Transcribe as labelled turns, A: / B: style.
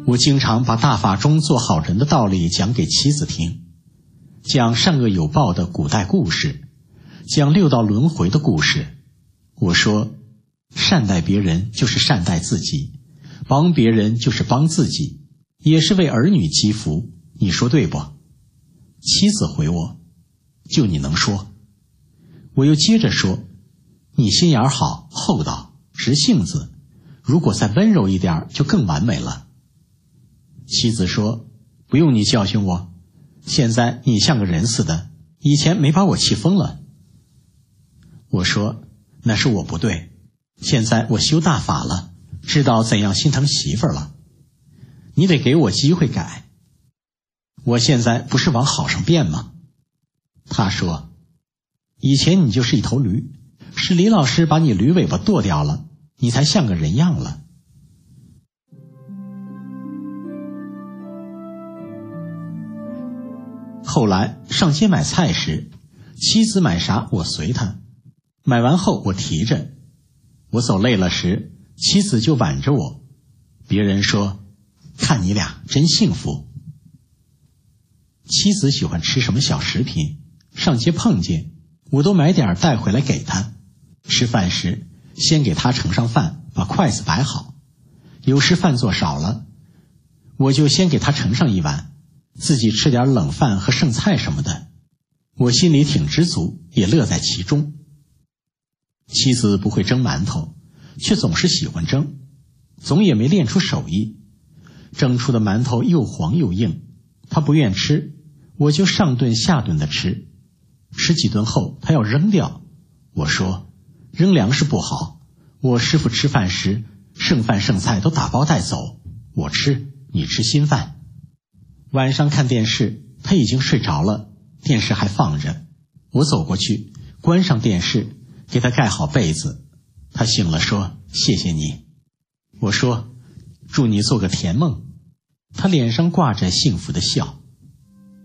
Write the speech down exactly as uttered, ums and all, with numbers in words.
A: 我经常把大法中做好人的道理讲给妻子听，讲善恶有报的古代故事，讲六道轮回的故事。我说，善待别人就是善待自己，帮别人就是帮自己，也是为儿女积福，你说对不？妻子回我，就你能说。我又接着说，你心眼好，厚道，直性子，如果再温柔一点就更完美了。妻子说，不用你教训我，现在你像个人似的，以前没把我气疯了。我说，那是我不对，现在我修大法了，知道怎样心疼媳妇儿了，你得给我机会改。我现在不是往好上变吗？他说，以前你就是一头驴，是李老师把你驴尾巴剁掉了，你才像个人样了。后来上街买菜时，妻子买啥我随她，买完后我提着，我走累了时，妻子就挽着我。别人说，看你俩真幸福。妻子喜欢吃什么小食品，上街碰见我都买点带回来给她。吃饭时先给她盛上饭，把筷子摆好，有时饭做少了，我就先给她盛上一碗，自己吃点冷饭和剩菜什么的，我心里挺知足，也乐在其中。妻子不会蒸馒头，却总是喜欢蒸，总也没练出手艺，蒸出的馒头又黄又硬，她不愿吃，我就上顿下顿的吃，吃几顿后她要扔掉，我说，扔粮食不好，我师傅吃饭时剩饭剩菜都打包带走，我吃，你吃新饭。晚上看电视，他已经睡着了，电视还放着，我走过去关上电视，给他盖好被子。他醒了说，谢谢你。我说，祝你做个甜梦。他脸上挂着幸福的笑。